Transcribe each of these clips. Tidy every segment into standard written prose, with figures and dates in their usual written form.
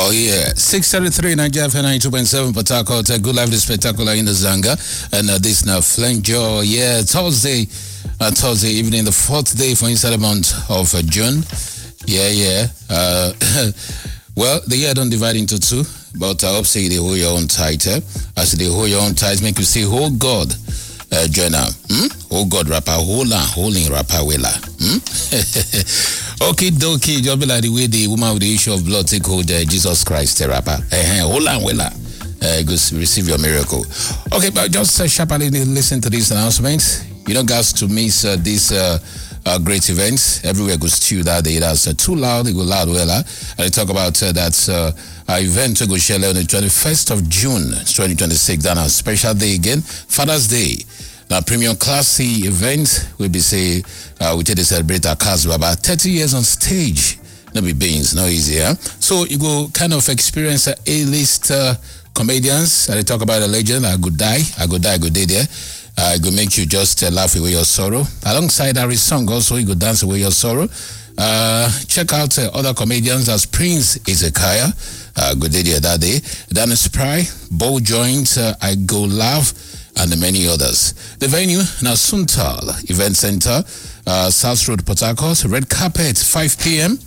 Oh yeah, 6:33 Nigeria 92.7 Port Harcourt. Good Life the Spectacular in the Zanga, and this now Flanger. Yeah, Thursday evening, the 4th day for inside the month of June. Yeah. Well, the year don't divide into two, but I hope say they hold your own tight. As they hold your own tight, make you say, oh God, join up. Oh God, rapper, holding rapper, willa. Okay, dokie, just be like the way the woman with the issue of blood take hold Jesus Christ, the rapper. Hold on, willa. Go receive your miracle. Okay, but just sharply listen to this announcement. You don't guys to miss this great event. Everywhere goes stew that day. That's too loud. It go loud, well. And they talk about that event to go share on the 21st of June, 2026. Then a special day again, Father's Day. Now, premium classy event will be say we take to celebrate our cars for about 30 years on stage. No be beans, no easier. So you go kind of experience A-list comedians. And they talk about a legend. I go die there. It will make you just laugh away your sorrow. Alongside Harry's song also, you go dance away your sorrow. Check out other comedians as Prince Ezekiah. Good day there that day. Dan Spry, Bow Joint, I Go Laugh, and many others. The venue, now Suntal Event Center, South Road, Port Harcourt. Red carpet, 5 p.m.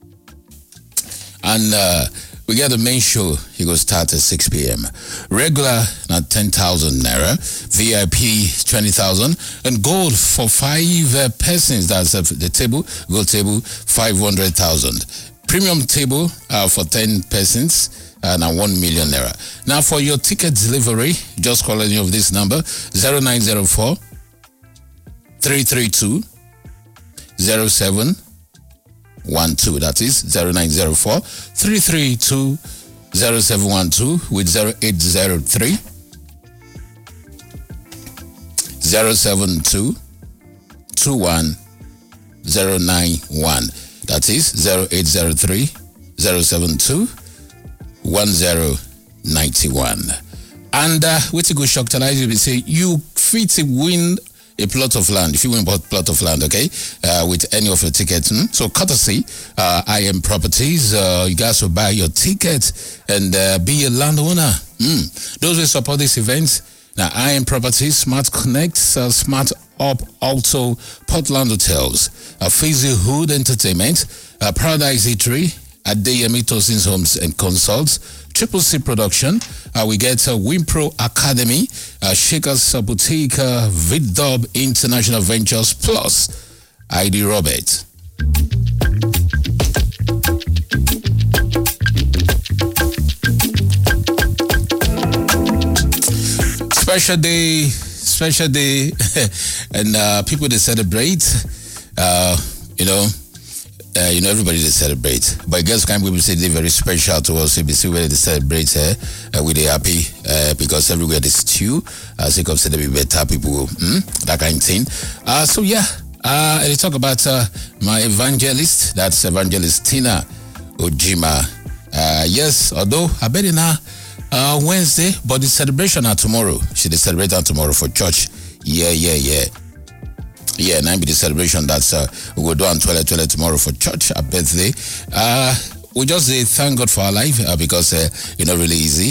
And we get the main show. It will start at 6 p.m. Regular, now 10,000 naira. VIP, 20,000. And gold for 5 persons. That's the table. Gold table, 500,000. Premium table for 10 persons. Now 1 million naira. Now for your ticket delivery, just call any of this number 0904 332 0712. That is 0904 332 0712 with 0803 072 21091. That is 0803 072 1091. And with a good shock to you say you fit to win a plot of land. If you win a plot of land, okay, with any of your tickets. So courtesy, IM Properties, you guys will buy your ticket and be a landowner. Those who support this event, now IM Properties, Smart Connect, Smart Up, also Portland Hotels, Faisy Hood Entertainment, Paradise Eatery, Adeyemi Tosin's Homes and Consults, Triple C Production. We get Wimpro Academy, Shakers Boutique, Viddub International Ventures, plus ID Robert. Special day, and people they celebrate. Everybody they celebrate, but guess kind people say they're very special to us. CBC where they celebrate, we they happy because everywhere they stew. Sake of say they be better people, that kind of thing. So yeah, they talk about my evangelist. That's Evangelist Tina Ojima. Yes, although I bet in Wednesday, but the celebration are tomorrow. She they celebrate on tomorrow for church. Yeah, and be the celebration that's we will do on 12 tomorrow for church, a birthday. We just say thank God for our life because really easy.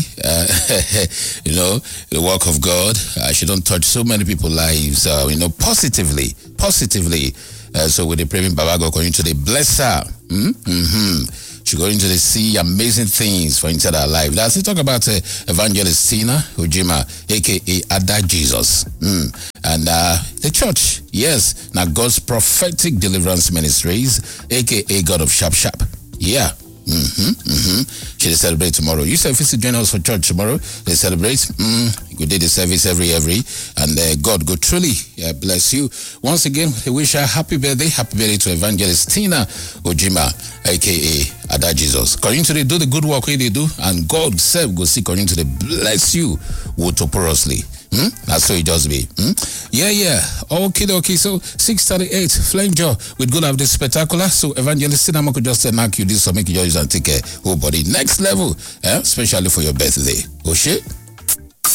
The work of God. She don't touch so many people's lives. Positively. So with the praying Baba God going to the bless her. She going to see amazing things for inside our life. That's it. Talk about Evangelist Tina Ojima, aka Ada Jesus. And the church, yes, now God's Prophetic Deliverance Ministries, aka God of Sharp. Yeah. She celebrate tomorrow. You say if you join us for church tomorrow, they celebrate. We did the service every, and God go truly bless you. Once again, we wish her happy birthday to Evangelist Tina Ojima, aka Ada Jesus. According to they do the good work they do, and God self go see according to they bless you wotoporously. That's so it does be. Yeah. Okay. So 6:38, Flanger with Good Life the Spectacular. So Evangelist Tina could just knock you this, so make you just take care. Oh, body next level, especially for your birthday. Oh shit.